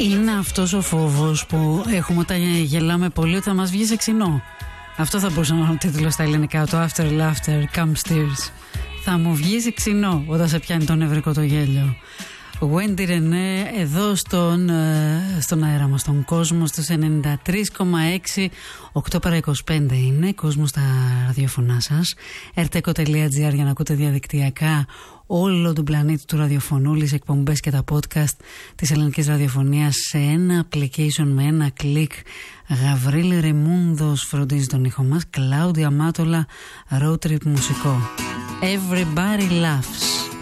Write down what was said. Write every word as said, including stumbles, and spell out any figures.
Είναι αυτός ο φόβος που έχουμε όταν γελάμε πολύ, όταν μας βγει σε ξινό. Αυτό θα μπορούσε να είναι ο τίτλος στα ελληνικά, το After Laughter Comes Tears. Θα μου βγει σε ξινό όταν σε πιάνει το νευρικό το γέλιο. Wendy Renee εδώ στον, στον αέρα μας, στον κόσμο, στους ενενήντα τρία κόμμα έξι, οκτώ παρά είκοσι πέντε είναι, κόσμο στα ραδιοφωνά σας. ερτέκο τελεία τζι άρ για να ακούτε διαδικτυακά όλο τον πλανήτη του ραδιοφωνού, τις εκπομπές και τα podcast της ελληνικής ραδιοφωνίας σε ένα application με ένα κλικ. Γαβρίλη Ρεμούντος φροντίζει τον ήχο μας, Κλάουδια Μάτολα road trip μουσικό. Everybody laughs.